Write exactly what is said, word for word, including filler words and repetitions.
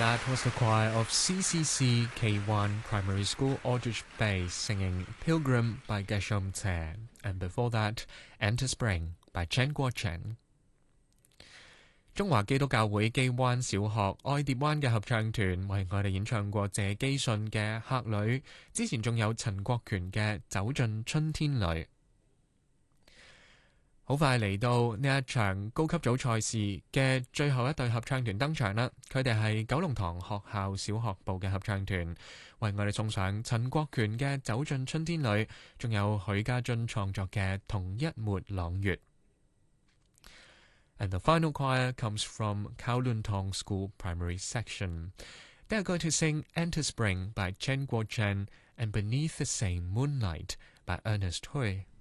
That was the choir of C C C K one Primary School Aldrich Bay singing Pilgrim by Gershom Tse, and before that, Enter Spring by Chen Guochen。中華基督教會基灣小學愛蝶灣嘅合唱團為我哋演唱過謝基信嘅《客旅》，之前仲有陳國權嘅《走進春天裏》。好快嚟到呢一場高級組賽事嘅最後一隊合唱團登場啦！佢哋係九龍塘學校小學部嘅合唱團，為我哋送上陳國權嘅《走進春天裏》，仲有許家俊創作嘅《同一抹朗月》。And the final choir comes from Kowloon Tong School Primary Section. They are going to sing Enter Spring by Chen Guochen and Beneath the Same Moonlight by Ernest Hui.